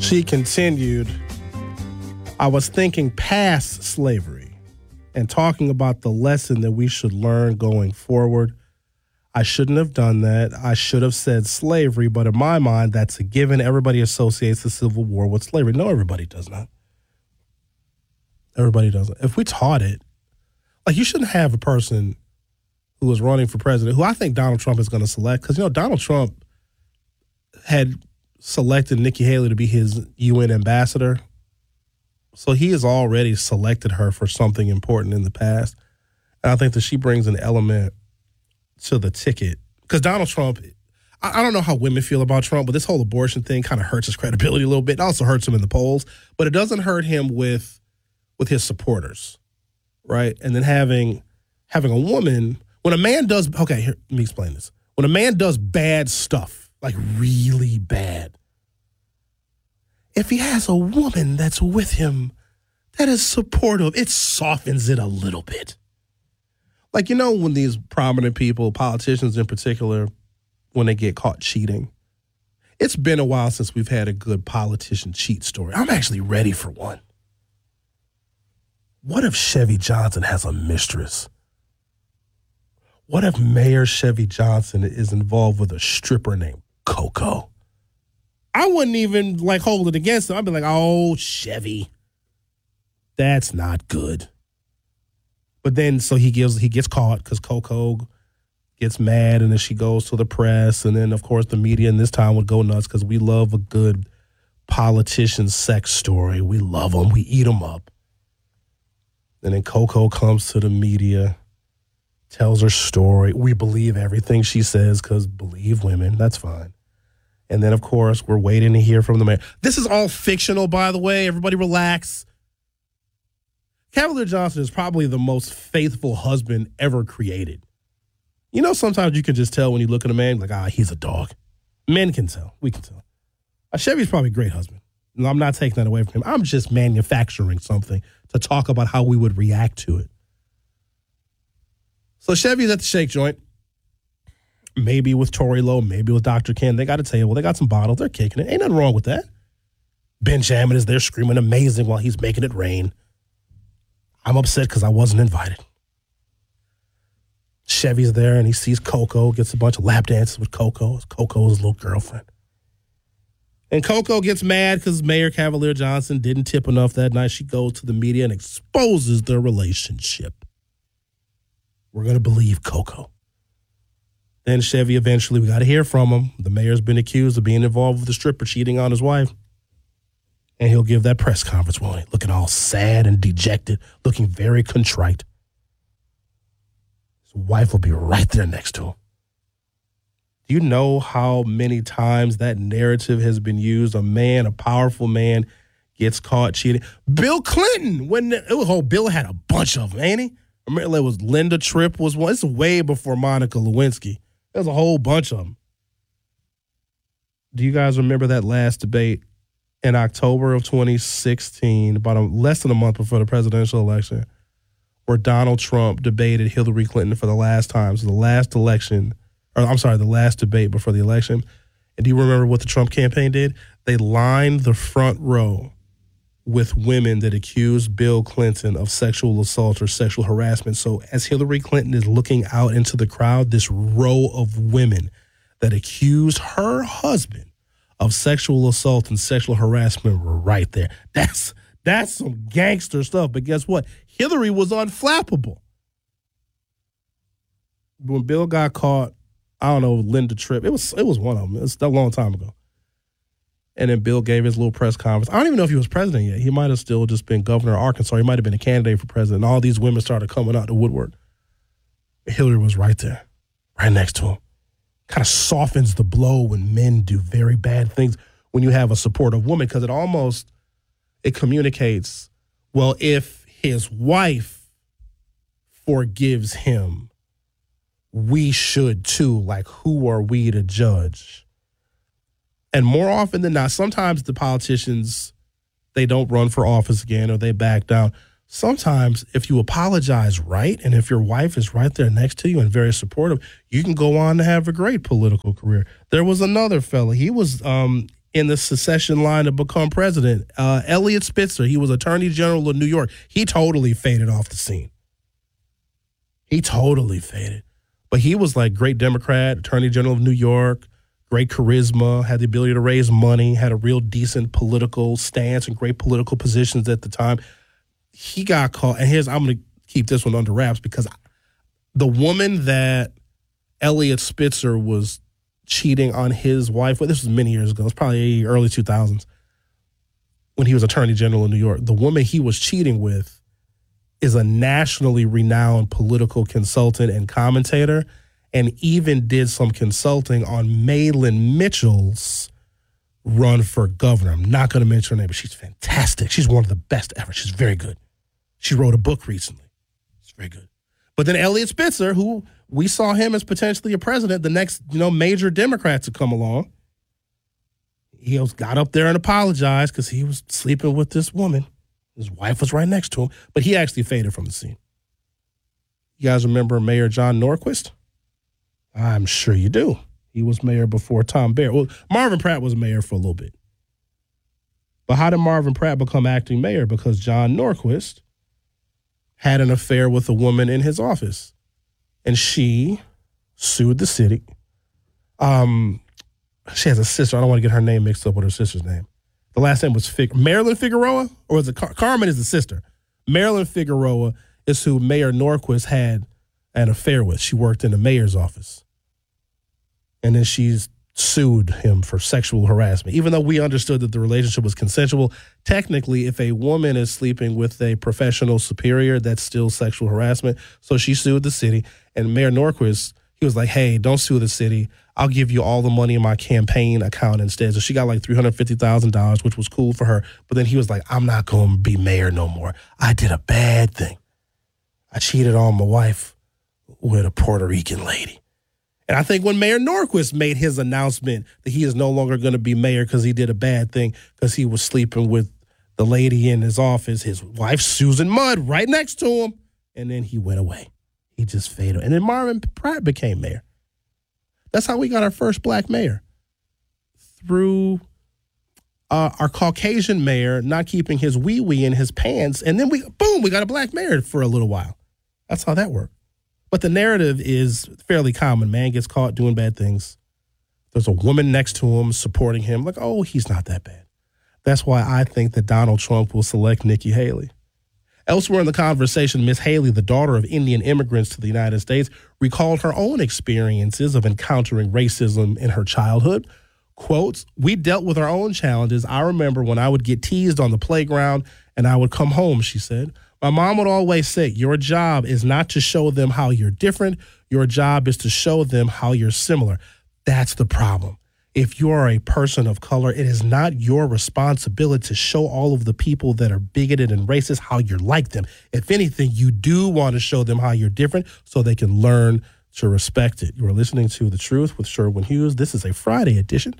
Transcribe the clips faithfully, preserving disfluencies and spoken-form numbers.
She continued, I was thinking past slavery and talking about the lesson that we should learn going forward. I shouldn't have done that. I should have said slavery, but in my mind, that's a given. Everybody associates the Civil War with slavery. No, everybody does not. Everybody doesn't. If we taught it, like you shouldn't have a person who was running for president, who I think Donald Trump is going to select, because, you know, Donald Trump had selected Nikki Haley to be his U N ambassador. So he has already selected her for something important in the past. And I think that she brings an element to the ticket. Because Donald Trump, I, I don't know how women feel about Trump, but this whole abortion thing kind of hurts his credibility a little bit. It also hurts him in the polls, but it doesn't hurt him with with his supporters, right? And then having having a woman, when a man does, okay, here, let me explain this. When a man does bad stuff, like really bad, if he has a woman that's with him that is supportive, it softens it a little bit. Like, you know, when these prominent people, politicians in particular, when they get caught cheating, it's been a while since we've had a good politician cheat story. I'm actually ready for one. What if Chevy Johnson has a mistress? What if Mayor Chevy Johnson is involved with a stripper named Coco? I wouldn't even like hold it against him. I'd be like, oh, Chevy, that's not good. But then, so he gives, he gets caught because Coco gets mad, and then she goes to the press, and then of course the media in this time would go nuts because we love a good politician sex story. We love them. We eat them up. And then Coco comes to the media, tells her story. We believe everything she says because believe women. That's fine. And then, of course, we're waiting to hear from the mayor. This is all fictional, by the way. Everybody relax. Cavalier Johnson is probably the most faithful husband ever created. You know, sometimes you can just tell when you look at a man, like, ah, he's a dog. Men can tell. We can tell. Uh, Chevy's probably a great husband. And I'm not taking that away from him. I'm just manufacturing something to talk about how we would react to it. So Chevy's at the shake joint. Maybe with Tory Lowe, maybe with Doctor Ken. They got a table. They got some bottles. They're kicking it. Ain't nothing wrong with that. Benjamin is there screaming amazing while he's making it rain. I'm upset because I wasn't invited. Chevy's there and he sees Coco, gets a bunch of lap dances with Coco. It's Coco's little girlfriend. And Coco gets mad because Mayor Cavalier Johnson didn't tip enough that night. She goes to the media and exposes their relationship. We're going to believe Coco. Then Chevy, eventually, we got to hear from him. The mayor's been accused of being involved with the stripper cheating on his wife. And he'll give that press conference, won't he? Looking all sad and dejected, looking very contrite. His wife will be right there next to him. Do you know how many times that narrative has been used? A man, a powerful man, gets caught cheating. Bill Clinton, when it was, oh, Bill had a bunch of them, ain't he? Remember, it was Linda Tripp was one. It's way before Monica Lewinsky. There's a whole bunch of them. Do you guys remember that last debate in October of twenty sixteen, about a, less than a month before the presidential election, where Donald Trump debated Hillary Clinton for the last time? So the last election, or I'm sorry, the last debate before the election. And do you remember what the Trump campaign did? They lined the front row with women that accused Bill Clinton of sexual assault or sexual harassment. So as Hillary Clinton is looking out into the crowd, this row of women that accused her husband of sexual assault and sexual harassment were right there. That's that's some gangster stuff. But guess what? Hillary was unflappable. When Bill got caught, I don't know, Linda Tripp, it was it was one of them. It was a long time ago. And then Bill gave his little press conference. I don't even know if he was president yet. He might have still just been governor of Arkansas. He might have been a candidate for president. And all these women started coming out the woodwork. Hillary was right there, right next to him. Kind of softens the blow when men do very bad things when you have a supportive woman, because it almost, it communicates, well, if his wife forgives him, we should too. Like, who are we to judge? And more often than not, sometimes the politicians, they don't run for office again or they back down. Sometimes if you apologize right, and if your wife is right there next to you and very supportive, you can go on to have a great political career. There was another fella. He was um, in the secession line to become president. Uh, Eliot Spitzer, he was Attorney General of New York. He totally faded off the scene. He totally faded. But he was like great Democrat, Attorney General of New York, great charisma, had the ability to raise money, had a real decent political stance and great political positions at the time. He got caught. And here's, I'm going to keep this one under wraps because the woman that Eliot Spitzer was cheating on his wife, well, this was many years ago, it was probably early two thousands, when he was Attorney General of New York. The woman he was cheating with is a nationally renowned political consultant and commentator, and even did some consulting on Mahlon Mitchell's run for governor. I'm not going to mention her name, but she's fantastic. She's one of the best ever. She's very good. She wrote a book recently. It's very good. But then Eliot Spitzer, who we saw him as potentially a president, the next, you know, major Democrat to come along, he got up there and apologized because he was sleeping with this woman. His wife was right next to him, but he actually faded from the scene. You guys remember Mayor John Norquist? I'm sure you do. He was mayor before Tom Baer. Well, Marvin Pratt was mayor for a little bit. But how did Marvin Pratt become acting mayor? Because John Norquist had an affair with a woman in his office, and she sued the city. Um, she has a sister. I don't want to get her name mixed up with her sister's name. The last name was Fig- Marilyn Figueroa, or was it Car- Carmen is the sister. Marilyn Figueroa is who Mayor Norquist had an affair with. She worked in the mayor's office. And then she's sued him for sexual harassment. Even though we understood that the relationship was consensual, technically, if a woman is sleeping with a professional superior, that's still sexual harassment. So she sued the city, and Mayor Norquist, he was like, hey, don't sue the city. I'll give you all the money in my campaign account instead. So she got like three hundred fifty thousand dollars, which was cool for her. But then he was like, I'm not going to be mayor no more. I did a bad thing. I cheated on my wife with a Puerto Rican lady. And I think when Mayor Norquist made his announcement that he is no longer going to be mayor because he did a bad thing because he was sleeping with the lady in his office, his wife, Susan Mudd, right next to him. And then he went away. He just faded. And then Marvin Pratt became mayor. That's how we got our first black mayor. Through uh, our Caucasian mayor not keeping his wee-wee in his pants. And then we, boom, we got a black mayor for a little while. That's how that worked. But the narrative is fairly common. Man gets caught doing bad things. There's a woman next to him supporting him. Like, oh, he's not that bad. That's why I think that Donald Trump will select Nikki Haley. Elsewhere in the conversation, Miss Haley, the daughter of Indian immigrants to the United States, recalled her own experiences of encountering racism in her childhood. Quotes, we dealt with our own challenges. I remember when I would get teased on the playground and I would come home, she said. My mom would always say, your job is not to show them how you're different. Your job is to show them how you're similar. That's the problem. If you are a person of color, it is not your responsibility to show all of the people that are bigoted and racist how you're like them. If anything, you do want to show them how you're different so they can learn to respect it. You are listening to The Truth with Sherwin Hughes. This is a Friday edition.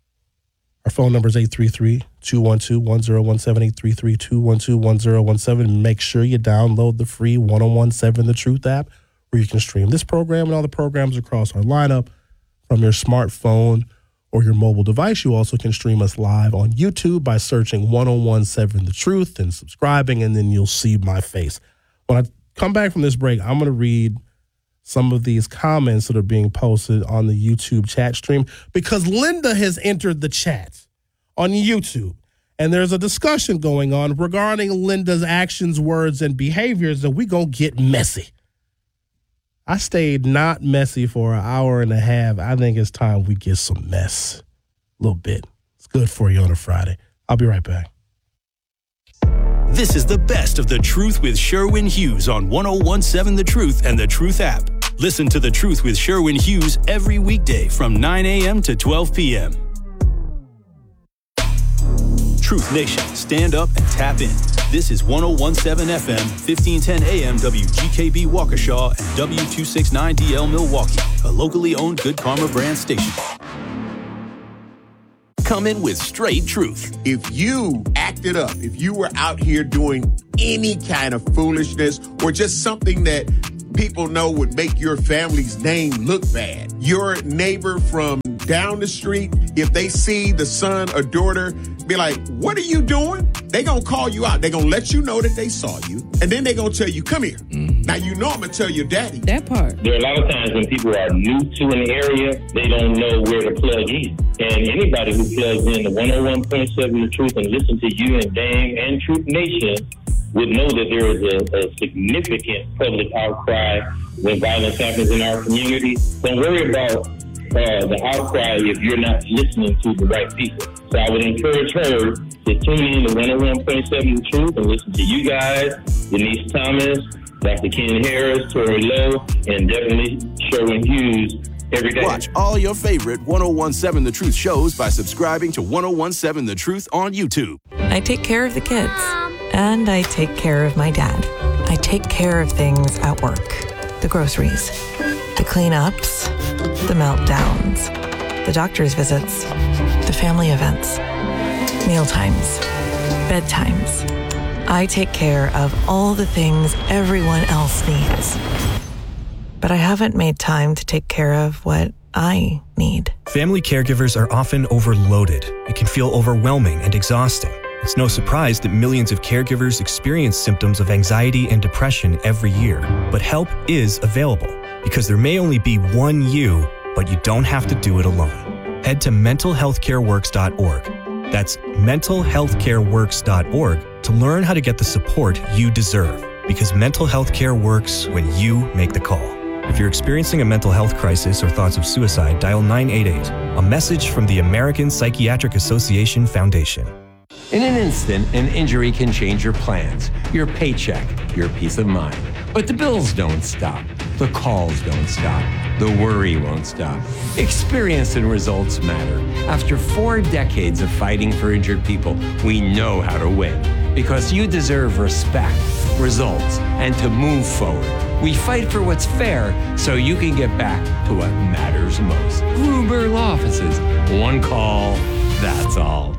Our phone number is eight three three, two one two, one zero one seven, eight three three, two one two, one zero one seven. Make sure you download the free one oh one seven The Truth app where you can stream this program and all the programs across our lineup from your smartphone or your mobile device. You also can stream us live on YouTube by searching one oh one seven The Truth and subscribing, and then you'll see my face. When I come back from this break, I'm going to read some of these comments that are being posted on the YouTube chat stream because Linda has entered the chat on YouTube, and there's a discussion going on regarding Linda's actions, words, and behaviors that we gonna get messy. I stayed not messy for an hour and a half. I think it's time we get some mess. A little bit. It's good for you on a Friday. I'll be right back. This is the best of The Truth with Sherwin Hughes on one oh one seven The Truth and The Truth app. Listen to The Truth with Sherwin Hughes every weekday from nine a.m. to twelve p.m. Truth Nation, stand up and tap in. This is one oh one seven F M, fifteen ten A M W G K B Waukesha and W two sixty-nine D L Milwaukee, a locally owned Good Karma brand station. Come in with straight truth. If you acted up, if you were out here doing any kind of foolishness or just something that people know would make your family's name look bad. Your neighbor from down the street, if they see the son or daughter, be like, what are you doing? They gonna call you out. They gonna let you know that they saw you. And then they gonna tell you, come here. Mm-hmm. Now you know I'm gonna tell your daddy. That part. There are a lot of times when people are new to an area, they don't know where to plug in. And anybody who plugs in to one oh one point seven The Truth and listen to you and Dame and Truth Nation would know that there is a, a significant public outcry when violence happens in our community. Don't worry about uh, the outcry if you're not listening to the right people. So I would encourage her to tune in to one oh one point seven The Truth and listen to you guys, Denise Thomas, Doctor Ken Harris, Tori Lowe, and definitely Sherwin Hughes every day. Watch all your favorite one oh one seven The Truth shows by subscribing to one oh one seven The Truth on YouTube. I take care of the kids, and I take care of my dad. I take care of things at work. The groceries, the cleanups, the meltdowns, the doctor's visits, the family events, mealtimes, bedtimes. I take care of all the things everyone else needs. But I haven't made time to take care of what I need. Family caregivers are often overloaded. It can feel overwhelming and exhausting. It's no surprise that millions of caregivers experience symptoms of anxiety and depression every year. But help is available, because there may only be one you, but you don't have to do it alone. Head to mental health care works dot org. That's mental health care works dot org to learn how to get the support you deserve, because mental health care works when you make the call. If you're experiencing a mental health crisis or thoughts of suicide, dial nine eight eight, a message from the American Psychiatric Association Foundation. In an instant, an injury can change your plans, your paycheck, your peace of mind. But the bills don't stop. The calls don't stop. The worry won't stop. Experience and results matter. After four decades of fighting for injured people, we know how to win. Because you deserve respect, results, and to move forward. We fight for what's fair so you can get back to what matters most. Gruber Law Offices. One call, that's all.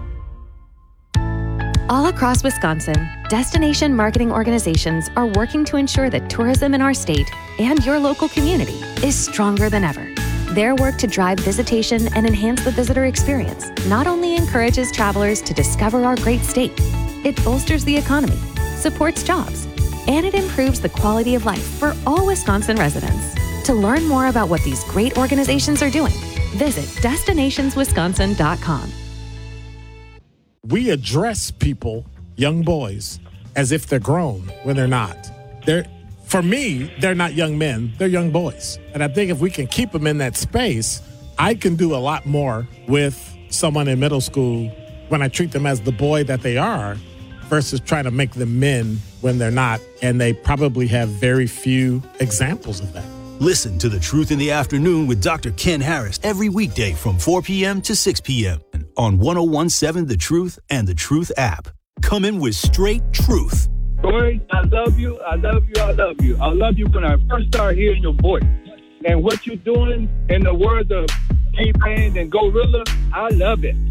All across Wisconsin, destination marketing organizations are working to ensure that tourism in our state and your local community is stronger than ever. Their work to drive visitation and enhance the visitor experience not only encourages travelers to discover our great state, it bolsters the economy, supports jobs, and it improves the quality of life for all Wisconsin residents. To learn more about what these great organizations are doing, visit destinations wisconsin dot com. We address people, young boys, as if they're grown when they're not. They're, for me, they're not young men, they're young boys. And I think if we can keep them in that space, I can do a lot more with someone in middle school when I treat them as the boy that they are versus trying to make them men when they're not. And they probably have very few examples of that. Listen to The Truth in the Afternoon with Doctor Ken Harris every weekday from four p.m. to six p.m. on one oh one seven The Truth and The Truth app. Coming with straight truth. Corey, I love you, I love you, I love you. I love you when I first started hearing your voice. And what you're doing, in the words of T-Pain and Gorilla, I love it.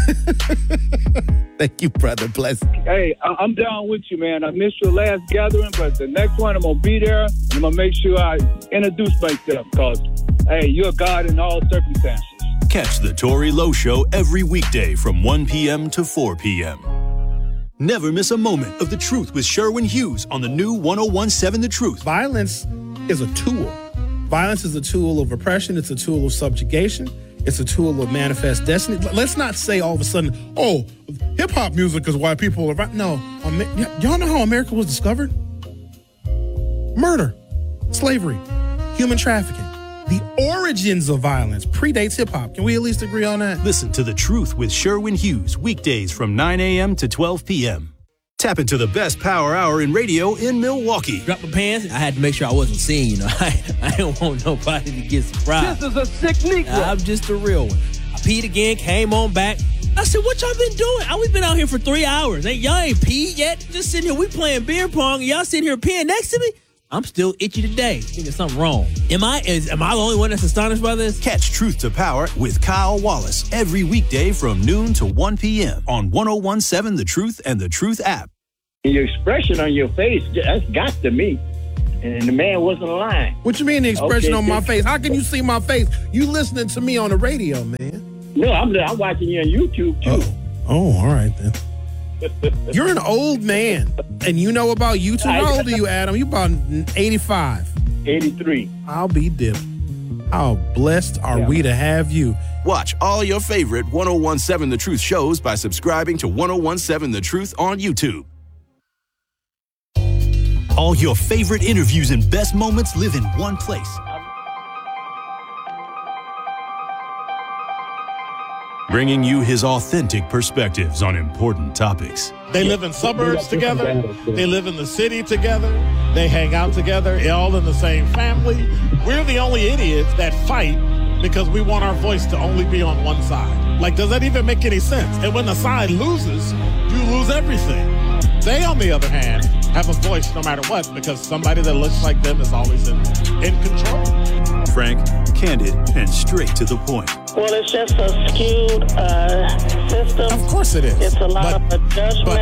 Thank you, brother. Bless. Hey, I- I'm down with you, man. I missed your last gathering, but the next one I'm going to be there. And I'm going to make sure I introduce myself because, hey, you're God in all circumstances. Catch the Tori Lowe Show every weekday from one p.m. to four p.m. Never miss a moment of The Truth with Sherwin Hughes on the new one oh one seven The Truth. Violence is a tool. Violence is a tool of oppression. It's a tool of subjugation. It's a tool of manifest destiny. Let's not say all of a sudden, oh, hip-hop music is why people are right. No. Y'all know how America was discovered? Murder, slavery, human trafficking. The origins of violence predates hip-hop. Can we at least agree on that? Listen to The Truth with Sherwin Hughes weekdays from nine a.m. to twelve p.m. Tap into the best power hour in radio in Milwaukee. Drop my pants. I had to make sure I wasn't seen, you know. I, I don't want nobody to get surprised. This is a sick Negro. I'm just a real one. I peed again, came on back. I said, what y'all been doing? I, we've been out here for three hours. Ain't y'all ain't peed yet? Just sitting here, we playing beer pong, and y'all sitting here peeing next to me? I'm still itchy today. I think there's something wrong. Am I is am I the only one that's astonished by this? Catch Truth to Power with Kyle Wallace every weekday from noon to one p.m. on one oh one seven The Truth and The Truth app. Your expression on your face, that's got to me. and the man wasn't lying. What you mean the expression Okay, on my this- face? How can you see my face? You listening to me on the radio, man. No, I'm I'm watching you on YouTube too. Oh, oh all right then. You're an old man, and you know about YouTube. How old are you, Adam? You about eighty-five. eighty-three. I'll be dipped. How blessed are Yeah. we to have you? Watch all your favorite ten seventeen The Truth shows by subscribing to ten seventeen The Truth on YouTube. All your favorite interviews and best moments live in one place. Bringing you his authentic perspectives on important topics. They live in suburbs together. They live in the city together. They hang out together, all in the same family. We're the only idiots that fight because we want our voice to only be on one side. Like, does that even make any sense? And when the side loses, you lose everything. They, on the other hand, have a voice no matter what because somebody that looks like them is always in, in control. Frank, candid, and straight to the point. Well, it's just a skewed uh, system. Of course it is. It's a lot But- of judgment.